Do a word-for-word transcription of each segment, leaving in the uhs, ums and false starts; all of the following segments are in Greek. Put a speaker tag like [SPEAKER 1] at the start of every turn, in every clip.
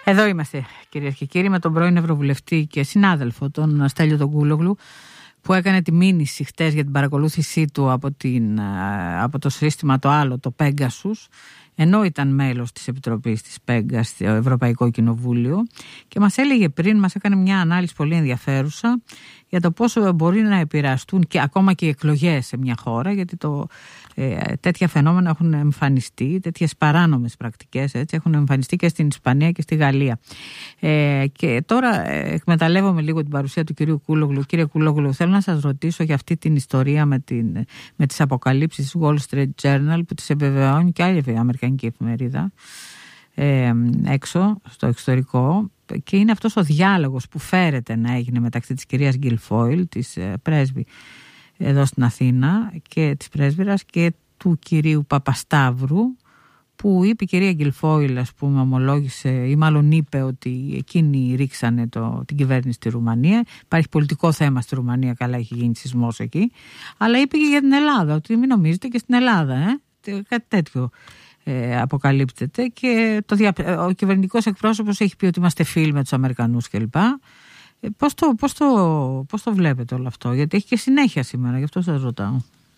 [SPEAKER 1] Εδώ είμαστε, κυρίες και κύριοι, με τον πρώην Ευρωβουλευτή και συνάδελφο, τον Στέλιο τον Κούλογλου, που έκανε τη μήνυση χτες για την παρακολούθησή του από, την, από το σύστημα το άλλο, το Pegasus, ενώ ήταν μέλος της Επιτροπής της Pegasus στο Ευρωπαϊκό Κοινοβούλιο, και μας έλεγε πριν, μας έκανε μια ανάλυση πολύ ενδιαφέρουσα για το πόσο μπορεί να επηρεαστούν και ακόμα και οι εκλογές σε μια χώρα, γιατί το, ε, τέτοια φαινόμενα έχουν εμφανιστεί, τέτοιες παράνομες πρακτικές έτσι, έχουν εμφανιστεί και στην Ισπανία και στη Γαλλία. Ε, και τώρα ε, εκμεταλλεύομαι λίγο την παρουσία του κυρίου Κούλογλου. Κύριε Κούλογλου, θέλω να σας ρωτήσω για αυτή την ιστορία με, την, με τις αποκαλύψεις του Wall Street Journal, που τις επιβεβαιώνει και άλλη αμερικανική εφημερίδα ε, έξω στο εξωτερικό, και είναι αυτός ο διάλογος που φέρεται να έγινε μεταξύ της κυρίας Γκίλφοιλ, της ε, πρέσβη εδώ στην Αθήνα, και της πρέσβυρας, και του κυρίου Παπασταύρου, που είπε η κυρία Γκίλφοιλ, ας πούμε, ομολόγησε ή μάλλον είπε ότι εκείνοι ρίξανε το, την κυβέρνηση στη Ρουμανία. Υπάρχει πολιτικό θέμα στη Ρουμανία, καλά, έχει γίνει σεισμός εκεί, αλλά είπε και για την Ελλάδα, ότι μην νομίζετε και στην Ελλάδα ε, κάτι τέτοιο Ε, αποκαλύπτεται, και το δια... ο κυβερνητικός εκπρόσωπος έχει πει ότι είμαστε φίλοι με τους Αμερικανούς κλπ. Ε, πώς, το, πώς, το, πώς το βλέπετε όλο αυτό, γιατί έχει και συνέχεια σήμερα, γι' αυτό σας ρωτάω.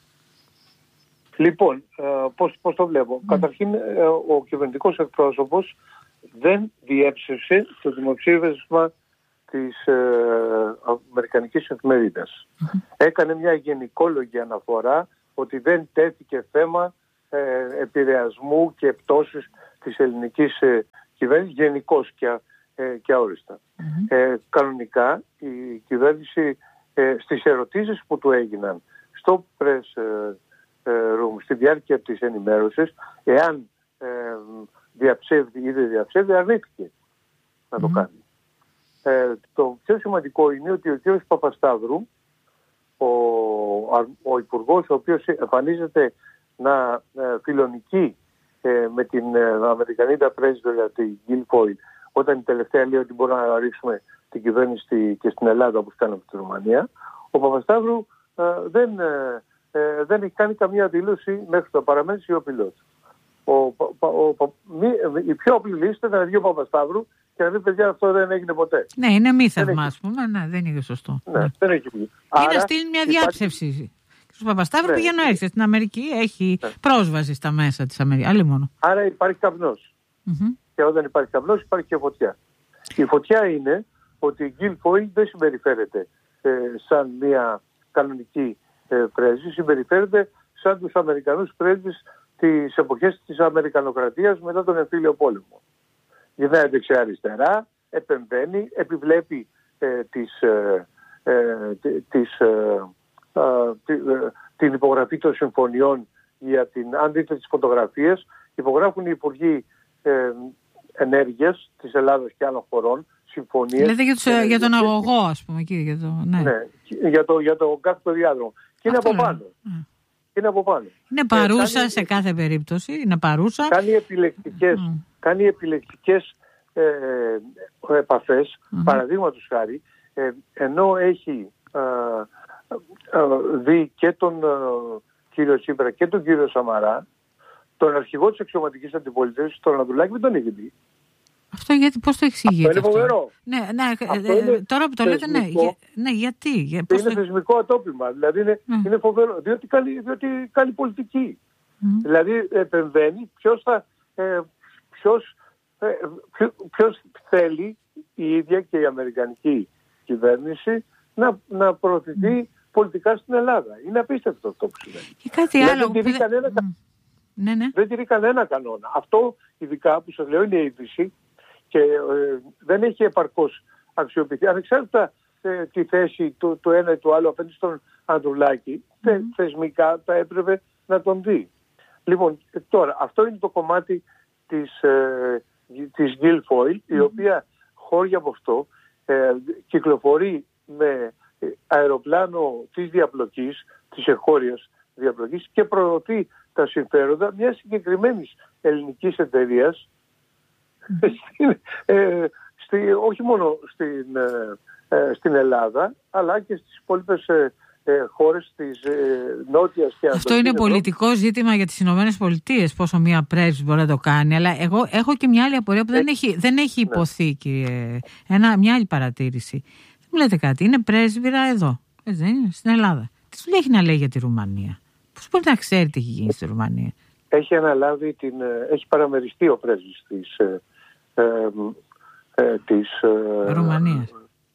[SPEAKER 2] Λοιπόν, ε, πώς, πώς το βλέπω. Mm. Καταρχήν, ε, ο κυβερνητικός εκπρόσωπος δεν διέψευσε το δημοψήφισμα της ε, αμερικανικής εφημερίδας. Mm. Έκανε μια γενικόλογη αναφορά ότι δεν τέθηκε θέμα Ε, επηρεασμού και πτώσης της ελληνικής ε, κυβέρνησης γενικώς και, ε, και αόριστα. Mm-hmm. Ε, κανονικά η κυβέρνηση ε, στις ερωτήσεις που του έγιναν στο press ε, ε, room στη διάρκεια της ενημέρωσης, εάν ε, διαψεύδει ή δεν διαψεύδει, αρνήθηκε να mm-hmm. το κάνει. Ε, το πιο σημαντικό είναι ότι ο κ. Παπασταύρου, ο, ο υπουργός, ο οποίος εμφανίζεται να ε, φιλονικεί ε, με την ε, Αμερικανίδα πρέσβυρα, τη Γκίλφοιλ, όταν η τελευταία λέει ότι μπορούμε να ρίξουμε την κυβέρνηση και στην Ελλάδα όπως κάναμε στη Ρουμανία, ο Παπασταύρου ε, δεν, ε, ε, δεν έχει κάνει καμία δήλωση μέχρι το παραμένει σιωπηλός. Ο, ο, ο, η πιο απλή λύση ήταν να βγει ο Παπασταύρου και να πει, παιδιά, αυτό δεν έγινε ποτέ.
[SPEAKER 1] Ναι, είναι μύθευμα, ας πούμε, ναι, δεν είναι σωστό.
[SPEAKER 2] Ναι, δεν έχει βγει.
[SPEAKER 1] Ή να στείλει μια διάψευση. Υπάρχει... Ο Παπασταύρου ναι, πήγαινε να έρθει στην Αμερική, έχει ναι. πρόσβαση στα μέσα της Αμερικής. Άλλη μόνο.
[SPEAKER 2] Άρα υπάρχει καπνός. Mm-hmm. Και όταν υπάρχει καπνός υπάρχει και φωτιά. Η φωτιά είναι ότι η Γκίλφοιλ δεν συμπεριφέρεται ε, σαν μια κανονική ε, πρέσβη, συμπεριφέρεται σαν τους Αμερικανούς πρέσβεις τις εποχές της Αμερικανοκρατίας μετά τον εμφύλιο πόλεμο. Γυρνάει δεξιά-αριστερά, επεμβαίνει, επιβλέπει ε, τις... Ε, ε, τις ε, Uh, την υπογραφή των συμφωνιών για την, αν δείτε τις φωτογραφίες, υπογράφουν οι υπουργοί ε, ενέργειας της Ελλάδας και άλλων χωρών συμφωνίες.
[SPEAKER 1] Λέτε για, τους, για τον αγωγό, ας πούμε, εκεί, για το, ναι.
[SPEAKER 2] Ναι, για το, για το κάθετο διάδρομο. Και είναι από πάνω. Mm. Είναι από πάνω.
[SPEAKER 1] Είναι παρούσα ε, κάνει, σε κάθε περίπτωση, είναι παρούσα.
[SPEAKER 2] Κάνει επιλεκτικές, mm. κάνει επιλεκτικές ε, επαφές, mm. παραδείγματος χάρη, ε, ενώ έχει ε, δει και τον uh, κύριο Τσίπρα και τον κύριο Σαμαρά, τον αρχηγό της αξιωματικής αντιπολίτευσης, τον Ανδρουλάκη, δεν τον έχει δει.
[SPEAKER 1] Αυτό γιατί, πώς το εξηγείτε?
[SPEAKER 2] Αυτό είναι φοβερό.
[SPEAKER 1] Ναι, ναι, ε, τώρα που το λέτε, ναι, για, ναι, γιατί? Για,
[SPEAKER 2] είναι το... θεσμικό ατόπιμα, δηλαδή είναι, mm. είναι φοβερό, διότι κάνει, διότι κάνει πολιτική. Mm. Δηλαδή επεμβαίνει ποιος, θα, ε, ποιος, ε, ποιος, ποιος θέλει η ίδια και η αμερικανική κυβέρνηση να, να προωθηθεί mm. πολιτικά στην Ελλάδα. Είναι απίστευτο αυτό που συμβαίνει.
[SPEAKER 1] Και κάτι δηλαδή, άλλο.
[SPEAKER 2] Δεν τηρεί, κανένα, mm. ναι, ναι. δεν τηρεί κανένα κανόνα. Αυτό ειδικά που σας λέω είναι είδηση και ε, δεν έχει επαρκώς αξιοποιηθεί. Ανεξάρτητα ε, τη θέση του, του ένα ή του άλλου απέναντι στον Ανδρουλάκη, mm. θε, θεσμικά θα έπρεπε να τον δει. Λοιπόν, τώρα, αυτό είναι το κομμάτι της, ε, της Γκίλφοιλ, mm. η οποία χώρια από αυτό ε, κυκλοφορεί με αεροπλάνο της διαπλοκής, της εγχώριας διαπλοκής, και προωθεί τα συμφέροντα μιας συγκεκριμένης ελληνικής εταιρείας, mm. στην, ε, στη, όχι μόνο στην, ε, στην Ελλάδα, αλλά και στις υπόλοιπες ε, ε, χώρες της ε, Νότιας και Ανατολικής.
[SPEAKER 1] Αυτό είναι πολιτικό ζήτημα για τις Ηνωμένες Πολιτείες, πόσο μία πρέσβη μπορεί να το κάνει. Αλλά εγώ έχω και μια άλλη απορία που δεν έχει, δεν έχει υποθεί, ναι. κύριε. Ένα, μια άλλη παρατήρηση. Δεν μου λέτε κάτι. Είναι πρέσβυρα εδώ, έτσι δεν είναι, στην Ελλάδα. Τι του έχει να λέει για τη Ρουμανία? Πώς μπορεί να ξέρει τι έχει γίνει στη Ρουμανία?
[SPEAKER 2] Έχει αναλάβει την. Έχει παραμεριστεί ο πρέσβης της. Ε, ε, ε, της ε,
[SPEAKER 1] Ρουμανίας.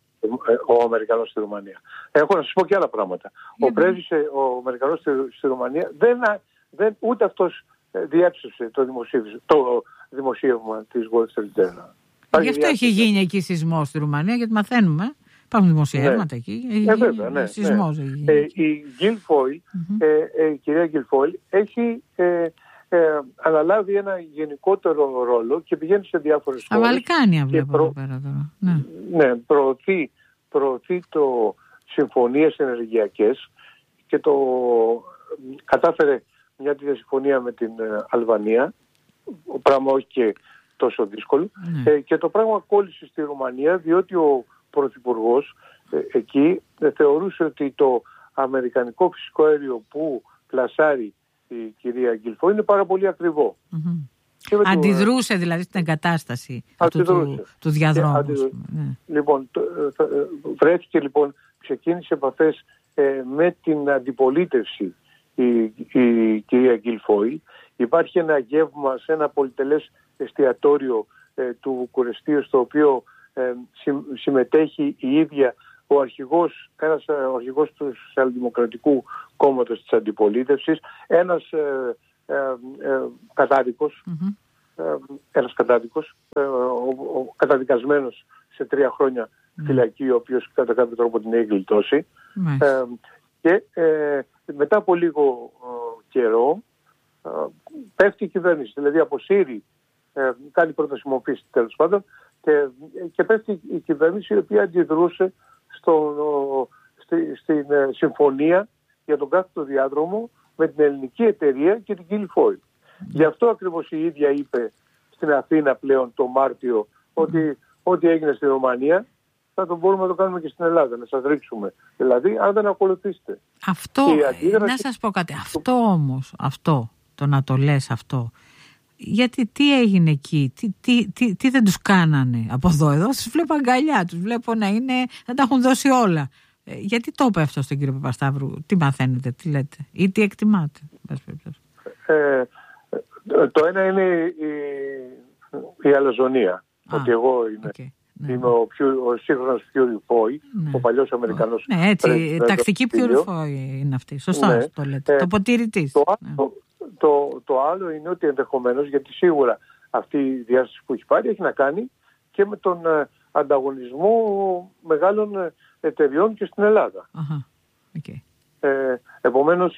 [SPEAKER 2] Ο Αμερικανός στη Ρουμανία. Έχω να σας πω και άλλα πράγματα. Yeah. Ο πρέσβης, ο Αμερικανός στη, στη Ρουμανία, δεν, δεν, ούτε αυτός διέψευσε το, το δημοσίευμα της Wall Street Journal.
[SPEAKER 1] Γι' αυτό έχει γίνει εκεί σεισμός στη Ρουμανία, γιατί μαθαίνουμε. Υπάρχουν δημοσιεύματα ναι. εκεί. Έχει
[SPEAKER 2] ε, βέβαια, ναι,
[SPEAKER 1] σεισμός.
[SPEAKER 2] Ναι. Ε, η Guilfoyle, mm-hmm. ε, ε, η κυρία Guilfoyle, έχει ε, ε, αναλάβει ένα γενικότερο ρόλο και πηγαίνει σε διάφορες χώρες.
[SPEAKER 1] Τα Βαλκάνια βλέπω προ... εδώ πέρα τώρα. Ναι,
[SPEAKER 2] ναι προωθεί, προωθεί το συμφωνίες ενεργειακές και το κατάφερε μια τέτοια συμφωνία με την Αλβανία, πράγμα όχι και τόσο δύσκολο, ναι. ε, και το πράγμα κόλλησε στη Ρουμανία διότι ο πρωθυπουργός ε, εκεί ε, θεωρούσε ότι το αμερικανικό φυσικό αέριο που πλασάρει η κυρία Guilfoyle είναι πάρα πολύ ακριβό.
[SPEAKER 1] Mm-hmm. Αντιδρούσε το... δηλαδή στην εγκατάσταση αυτού του, του διαδρόμου. Αντιδρούσε. Ναι.
[SPEAKER 2] Λοιπόν, το, το, βρέθηκε λοιπόν, ξεκίνησε επαφές ε, με την αντιπολίτευση η, η κυρία Guilfoyle. Υπάρχει ένα γεύμα σε ένα πολυτελές εστιατόριο ε, του Βουκουρεστίου, στο οποίο ε, συμ, συμμετέχει η ίδια ο αρχηγός, ένας ο αρχηγός του Σοσιαλδημοκρατικού Κόμματος της Αντιπολίτευσης, ένας ε, ε, ε, κατάδικος, mm-hmm. ε, ένας κατάδικος, ε, ο, ο καταδικασμένος σε τρία χρόνια mm-hmm. φυλακή, ο οποίος κατά κάποιο τρόπο την έχει γλιτώσει. Mm-hmm. Ε, και ε, μετά από λίγο ε, καιρό ε, πέφτει η κυβέρνηση, δηλαδή αποσύρει, ε, κάνει πρόταση μορφής τέλος πάντων, και, και πέφτει η κυβέρνηση, η οποία αντιδρούσε στο, στη, στην ε, συμφωνία για τον κάθετο διάδρομο με την ελληνική εταιρεία και την Guilfoyle. Mm. Γι' αυτό ακριβώς η ίδια είπε στην Αθήνα πλέον το Μάρτιο ότι mm. ό,τι έγινε στη Ρουμανία θα το μπορούμε να το κάνουμε και στην Ελλάδα, να σας ρίξουμε. Δηλαδή, αν δεν ακολουθήσετε.
[SPEAKER 1] Αυτό, αντίδραση... να σας πω κάτι, αυτό όμως, αυτό, το να το λες αυτό, γιατί τι έγινε εκεί, τι, τι, τι, τι δεν τους κάνανε από εδώ, εδώ τους βλέπω αγκαλιά, τους βλέπω να είναι, να τα έχουν δώσει όλα. Ε, γιατί το είπε αυτό στον κύριο Παπασταύρου, τι μαθαίνετε, τι λέτε ή τι εκτιμάτε?
[SPEAKER 2] Ε, το ένα είναι η, η αλαζονία, Α, ότι εγώ είμαι, okay, ναι. είμαι ο, ο σύγχρονος Purifoy, ναι. ο παλιός Αμερικανός.
[SPEAKER 1] Ναι, έτσι, πρέσβης, τακτική Purifoy είναι αυτή, σωστά ναι. το λέτε, ε, το ποτήρι
[SPEAKER 2] Το, ναι. το, το, το άλλο είναι ότι ενδεχομένως, γιατί σίγουρα αυτή η διάσταση που έχει πάρει έχει να κάνει και με τον ε, ανταγωνισμό μεγάλων ε, εταιριών και στην Ελλάδα.
[SPEAKER 1] Uh-huh. Okay.
[SPEAKER 2] Ε, επομένως,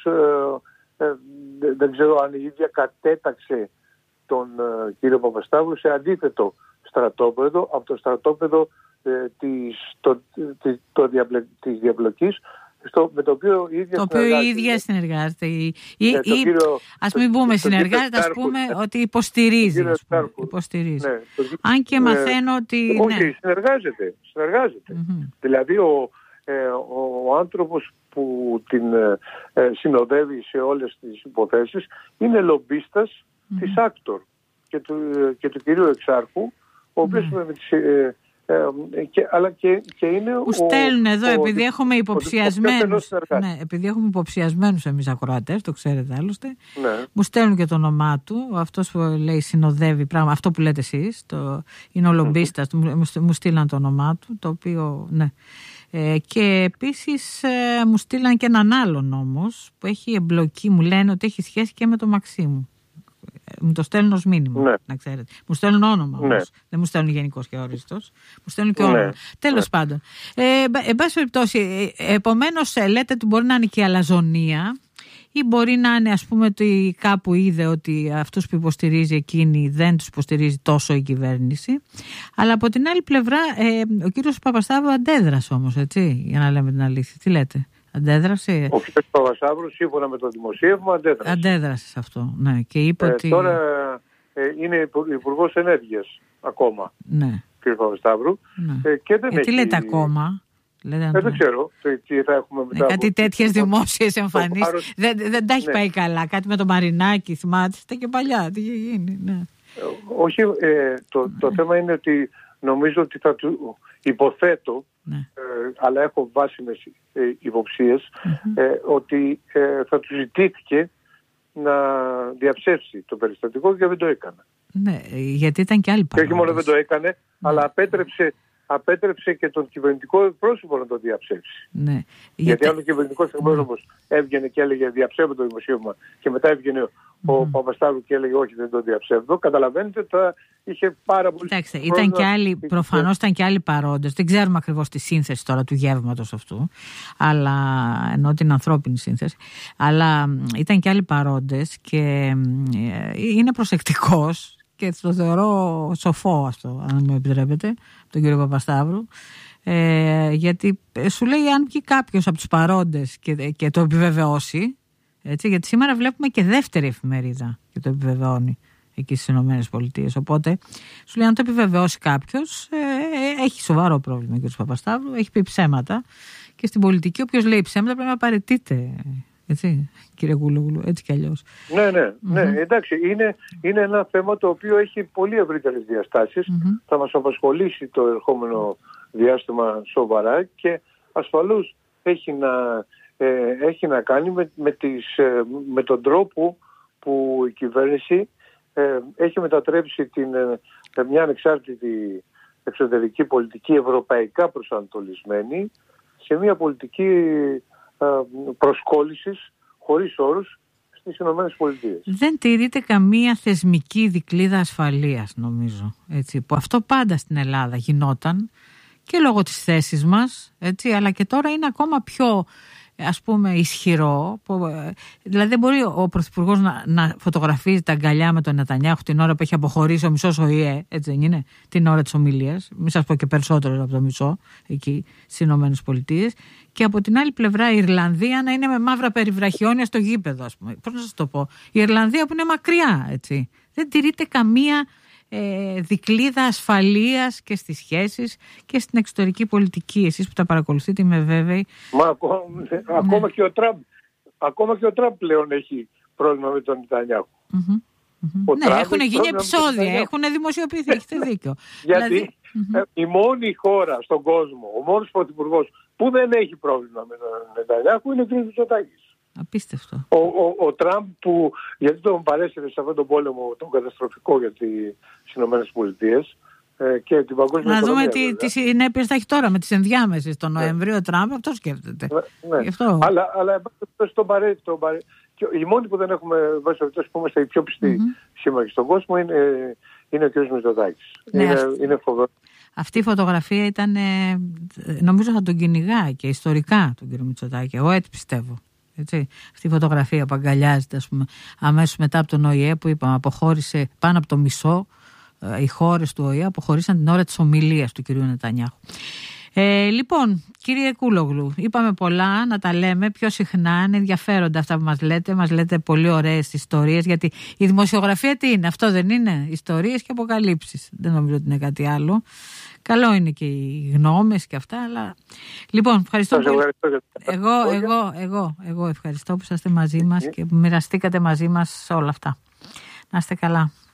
[SPEAKER 2] ε, ε, δεν ξέρω αν η ίδια κατέταξε τον ε, κύριο Παπασταύρου σε αντίθετο στρατόπεδο, από το στρατόπεδο ε, της, το, το, το διαπλε, της διαπλοκής, στο, με το οποίο η ίδια
[SPEAKER 1] το οποίο η ίδια συνεργάζεται. Ή, ή, ναι, ή, κύριο, ας μην πούμε το, συνεργάζεται, ας πούμε ναι. ότι υποστηρίζει. Ας πούμε, υποστηρίζει. Ναι, το, αν και μαθαίνω ε, ότι...
[SPEAKER 2] Όχι,
[SPEAKER 1] ναι.
[SPEAKER 2] συνεργάζεται. συνεργάζεται. Mm-hmm. Δηλαδή ο, ε, ο, ο άνθρωπος που την ε, συνοδεύει σε όλες τις υποθέσεις είναι λομπίστας mm-hmm. της Άκτορ και του, και του κυρίου Εξάρχου, ο οποίος mm-hmm. με τις... Ε, Ε, και, αλλά και, και είναι
[SPEAKER 1] που στέλνουν ο, εδώ ο, επειδή ο, έχουμε υποψιασμένους ναι, επειδή έχουμε υποψιασμένους εμείς ακροατές, το ξέρετε άλλωστε ναι. μου στέλνουν και το όνομά του, αυτός που λέει συνοδεύει πράγμα, αυτό που λέτε εσείς το, είναι ο λομπίστας, mm-hmm. μου, μου στείλαν το όνομά του, το οποίο ναι. ε, και επίσης ε, μου στείλαν και έναν άλλον όμως που έχει εμπλοκή, μου λένε ότι έχει σχέση και με το Μαξίμου. Μου το στέλνουν ως μήνυμα, ναι. να ξέρετε. Μου στέλνουν όνομα όμως. Ναι. Δεν μου στέλνουν γενικός και όριστος. Μου στέλνουν και όνομα. Ναι. Τέλος ναι. πάντων. Ε, εν πάση περιπτώσει, επομένως λέτε ότι μπορεί να είναι και η αλαζονία ή μπορεί να είναι ας πούμε ότι κάπου είδε ότι αυτούς που υποστηρίζει εκείνη δεν τους υποστηρίζει τόσο η κυβέρνηση. Αλλά από την άλλη πλευρά ε, ο κύριος Παπασταύρου αντέδρασε όμως, έτσι, για να λέμε την αλήθεια. Τι λέτε? Αντέδρασε.
[SPEAKER 2] Ο κ. Παπασταύρου, σύμφωνα με το δημοσίευμα, αντέδρασε.
[SPEAKER 1] Αντέδρασε σε αυτό, ναι. Και είπε
[SPEAKER 2] ε,
[SPEAKER 1] ότι...
[SPEAKER 2] Τώρα ε, είναι υπουργός ενέργειας ακόμα,
[SPEAKER 1] ναι.
[SPEAKER 2] κ. Παπασταύρου.
[SPEAKER 1] Ναι.
[SPEAKER 2] Ε, και δεν
[SPEAKER 1] ε,
[SPEAKER 2] έχει...
[SPEAKER 1] Τι λέτε ακόμα,
[SPEAKER 2] Ε, δεν ξέρω τι θα έχουμε μετά.
[SPEAKER 1] Ε, κάτι τέτοιες δημόσιες εμφανίσεις. Δεν, δεν τα έχει ναι. πάει καλά. Κάτι με το Μαρινάκι, θυμάστε και παλιά. Τι είχε γίνει. Ναι.
[SPEAKER 2] Όχι, ε, το, το θέμα είναι ότι νομίζω ότι θα του υποθέτω, ναι. ε, αλλά έχω βάσιμες ε, υποψίες, mm-hmm. ε, ότι ε, θα του ζητήθηκε να διαψεύσει το περιστατικό και δεν το έκανε.
[SPEAKER 1] Ναι, γιατί ήταν και άλλοι παράγοντες.
[SPEAKER 2] Και όχι μόνο δεν το έκανε, ναι. αλλά απέτρεψε, απέτρεψε και τον κυβερνητικό εκπρόσωπο να το διαψεύσει.
[SPEAKER 1] Ναι.
[SPEAKER 2] Γιατί,
[SPEAKER 1] γιατί
[SPEAKER 2] αν ο κυβερνητικός εκπρόσωπος ναι. έβγαινε και έλεγε διαψεύω το δημοσίευμα και μετά έβγαινε mm-hmm. ο Παπασταύρου και έλεγε όχι δεν το διαψεύδω, καταλαβαίνετε θα είχε πάρα πολύ...
[SPEAKER 1] Κοιτάξτε, ήταν και άλλοι, προφανώς ήταν και άλλοι παρόντες, δεν ξέρουμε ακριβώς τη σύνθεση τώρα του γεύματος αυτού, αλλά ενώ την ανθρώπινη σύνθεση, αλλά ήταν και άλλοι παρόντες και είναι προσεκτικός και το θεωρώ σοφό αυτό, αν μου επιτρέπετε, τον κύριο Παπασταύρου, ε, γιατί σου λέει αν βγει κάποιος από τους παρόντες και, και το επιβεβαιώσει, έτσι, γιατί σήμερα βλέπουμε και δεύτερη εφημερίδα και το επιβεβαιώνει εκεί στις Ηνωμένες Πολιτείες, οπότε σου λέει αν το επιβεβαιώσει κάποιος ε, έχει σοβαρό πρόβλημα ο κύριος Παπασταύρου, έχει πει ψέματα και στην πολιτική όποιος λέει ψέματα πρέπει να παραιτείται. Έτσι, κύριε Κούλογλου, έτσι κι αλλιώς.
[SPEAKER 2] Ναι, ναι, ναι. Mm-hmm. Εντάξει, είναι, είναι ένα θέμα το οποίο έχει πολύ ευρύτερες διαστάσεις. Mm-hmm. Θα μας απασχολήσει το ερχόμενο διάστημα σοβαρά και ασφαλώς έχει να, ε, έχει να κάνει με, με, τις, ε, με τον τρόπο που η κυβέρνηση ε, έχει μετατρέψει την, ε, μια ανεξάρτητη εξωτερική πολιτική ευρωπαϊκά προσανατολισμένη σε μια πολιτική προσκόλλησης χωρίς όρους στις Ηνωμένες Πολιτείες.
[SPEAKER 1] Δεν τηρείται καμία θεσμική δικλείδα ασφαλείας, νομίζω, έτσι, που αυτό πάντα στην Ελλάδα γινόταν και λόγω της θέσης μας, έτσι, αλλά και τώρα είναι ακόμα πιο, ας πούμε, ισχυρό. Δηλαδή δεν μπορεί ο Πρωθυπουργός να, να φωτογραφίζει τα αγκαλιά με τον Νετανιάχου την ώρα που έχει αποχωρήσει ο μισός ΟΗΕ, έτσι δεν είναι, την ώρα της ομιλίας, μην σας πω και περισσότερο από το μισό εκεί στις Ηνωμένες Πολιτείες, και από την άλλη πλευρά η Ιρλανδία να είναι με μαύρα περιβραχιόνια στο γήπεδο, ας πούμε. Πώς να σας το πω, η Ιρλανδία που είναι μακριά, έτσι. Δεν τηρείται καμία ε, δικλείδα ασφαλείας και στις σχέσεις και στην εξωτερική πολιτική. Εσείς που τα παρακολουθείτε είμαι βέβαιη.
[SPEAKER 2] Μα ακόμα, ναι. ακόμα, και ο Τραμπ, ακόμα και ο Τραμπ πλέον έχει πρόβλημα με τον Νετανιάχου.
[SPEAKER 1] Mm-hmm. Ναι, έχουν γίνει επεισόδια, έχουν δημοσιοποιηθεί, έχετε δίκιο.
[SPEAKER 2] Γιατί
[SPEAKER 1] δηλαδή,
[SPEAKER 2] ε, η μόνη χώρα στον κόσμο, ο μόνος πρωθυπουργός που δεν έχει πρόβλημα με τον Νετανιάχου είναι ο κ. Μητσοτάκης.
[SPEAKER 1] Απίστευτο.
[SPEAKER 2] Ο, ο, ο Τραμπ που, γιατί τον παρέσυρε σε αυτόν τον πόλεμο τον καταστροφικό για τις Ηνωμένες Πολιτείες ε, και την παγκόσμια
[SPEAKER 1] να
[SPEAKER 2] οικονομία.
[SPEAKER 1] Να δούμε τι συνέπειες θα έχει τώρα με τις ενδιάμεσες τον Νοέμβριο, ναι. Ο Τραμπ αυτό σκέφτεται.
[SPEAKER 2] Ναι, ναι. Αυτό. Αλλά, αλλά τον παρέ, τον παρέ, και οι μόνοι που δεν έχουμε βάσει αυτές που είμαστε οι πιο πιστοί mm-hmm. σήμερα στον κόσμο είναι, είναι ο κ. Μητσοτάκης. Ναι, είναι, αυτή, είναι φοβερό.
[SPEAKER 1] Αυτή η φωτογραφία ήταν, νομίζω θα τον κυνηγάει και ιστορικά τον κ. Μητσοτάκη. Εγώ έτσι πιστεύω. Έτσι. Αυτή η φωτογραφία που αγκαλιάζεται, ας πούμε, αμέσως μετά από τον ΟΗΕ που είπαμε αποχώρησε πάνω από το μισό, οι χώρες του ΟΗΕ αποχωρήσαν την ώρα της ομιλίας του κ. Νετανιάχου. Ε, λοιπόν, κύριε Κούλογλου, είπαμε πολλά, να τα λέμε πιο συχνά, είναι ενδιαφέροντα αυτά που μας λέτε, μας λέτε πολύ ωραίες ιστορίες, γιατί η δημοσιογραφία τι είναι, αυτό δεν είναι, ιστορίες και αποκαλύψεις, δεν νομίζω ότι είναι κάτι άλλο. Καλό είναι και οι γνώμες και αυτά, αλλά... Λοιπόν, ευχαριστώ πολύ. Εγώ, εγώ, εγώ, εγώ ευχαριστώ που είσαστε μαζί μας και που μοιραστήκατε μαζί μας όλα αυτά. Να είστε καλά.